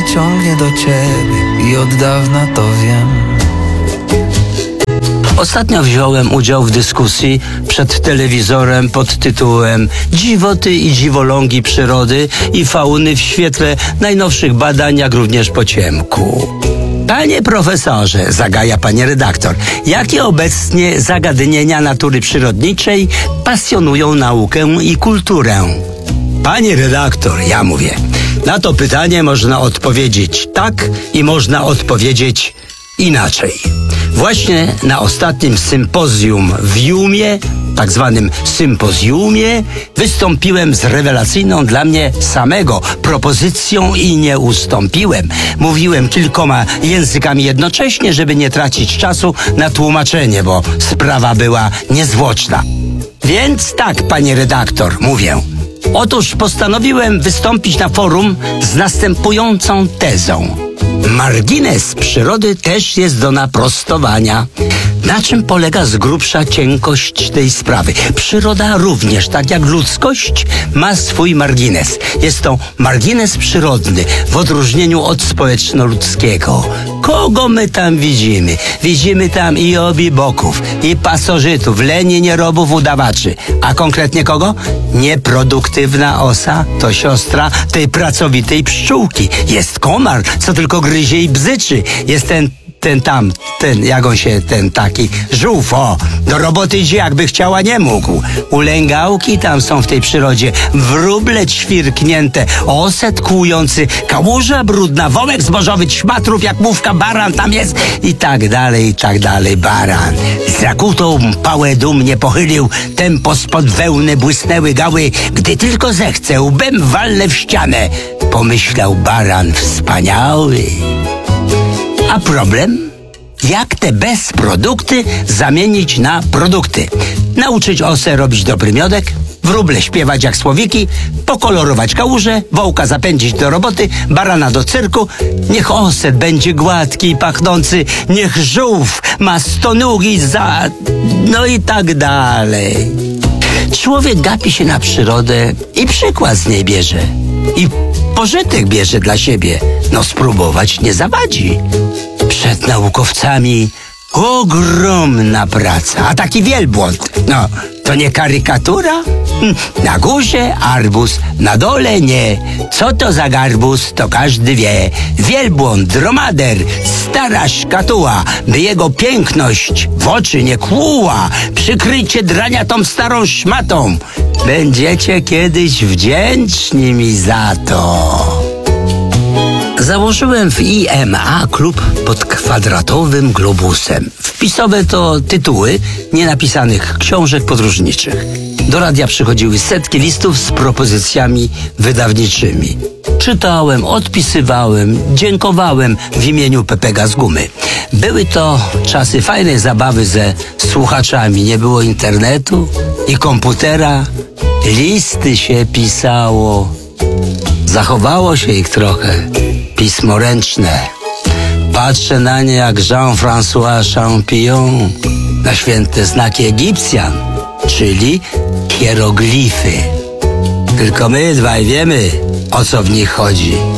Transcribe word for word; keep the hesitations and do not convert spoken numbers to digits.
ciągnie do ciebie i od dawna to wiem. Ostatnio wziąłem udział w dyskusji przed telewizorem pod tytułem Dziwoty i dziwolągi przyrody i fauny w świetle najnowszych badań, jak również po ciemku. Panie profesorze, zagaja pani redaktor, jakie obecnie zagadnienia natury przyrodniczej pasjonują naukę i kulturę? Pani redaktor, ja mówię, na to pytanie można odpowiedzieć tak i można odpowiedzieć inaczej. Właśnie na ostatnim sympozjum w Jumie, tak zwanym sympozjumie, wystąpiłem z rewelacyjną dla mnie samego propozycją i nie ustąpiłem. Mówiłem kilkoma językami jednocześnie, żeby nie tracić czasu na tłumaczenie, bo sprawa była niezwłoczna. Więc tak, panie redaktor, mówię. Otóż postanowiłem wystąpić na forum z następującą tezą. Margines przyrody też jest do naprostowania. Na czym polega z grubsza cienkość tej sprawy? Przyroda również, tak jak ludzkość, ma swój margines. Jest to margines przyrodny, w odróżnieniu od społeczno-ludzkiego. Kogo my tam widzimy? Widzimy tam i obiboków, i pasożytów, leni, nierobów, udawaczy. A konkretnie kogo? Nieproduktywna osa to siostra tej pracowitej pszczółki. Jest komar, co tylko gryzie i bzyczy. Jest ten ten tam, ten, jak on się, ten taki żółw, o, do roboty idzie, jakby chciała, nie mógł. Ulęgałki tam są w tej przyrodzie, wróble ćwirknięte, oset kłujący, kałuża brudna, wołek zbożowy, ćmatrów jak mówka, baran tam jest i tak dalej, i tak dalej, baran. Zakutą pałę dumnie pochylił, tempo spod wełny błysnęły gały, gdy tylko zechce, łbem walnę w ścianę, pomyślał baran wspaniały. A problem? Jak te bezprodukty zamienić na produkty? Nauczyć osę robić dobry miodek, wróble śpiewać jak słowiki, pokolorować kałuże, wołka zapędzić do roboty, barana do cyrku. Niech oset będzie gładki i pachnący, niech żółw ma sto nóg i za... no i tak dalej. Człowiek gapi się na przyrodę i przykład z niej bierze. I pożytek bierze dla siebie. No spróbować nie zawadzi. Przed naukowcami ogromna praca, a taki wielbłąd, no to nie karykatura? Hm, na górze arbuz, na dole nie. Co to za garbus, to każdy wie. Wielbłąd, dromader, stara szkatuła, by jego piękność w oczy nie kłuła. Przykryjcie drania tą starą szmatą. Będziecie kiedyś wdzięczni mi za to. Założyłem w I M A klub pod kwadratowym globusem. Wpisowe to tytuły nienapisanych książek podróżniczych. Do radia przychodziły setki listów z propozycjami wydawniczymi. Czytałem, odpisywałem, dziękowałem w imieniu Pepega z gumy. Były to czasy fajnej zabawy ze słuchaczami. Nie było internetu i komputera. Listy się pisało. Zachowało się ich trochę. Pismo ręczne. Patrzę na nie jak Jean-François Champillon na święte znaki Egipcjan, czyli hieroglify. Tylko my dwaj wiemy, o co w nich chodzi.